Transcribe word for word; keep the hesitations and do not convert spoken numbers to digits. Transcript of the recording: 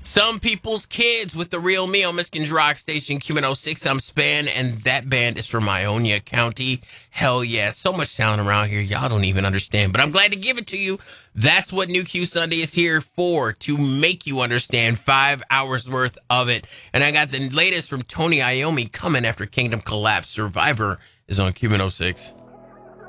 Some People's Kids with the Real Me on Michigan's Rock Station, Q one oh six. I'm Span, and that band is from Ionia County. Hell yeah. So much talent around here. Y'all don't even understand, but I'm glad to give it to you. That's what New Q Sunday is here for, to make you understand. Five hours worth of it. And I got the latest from Tony Iommi coming after Kingdom Collapse. Survivor is on Q one oh six.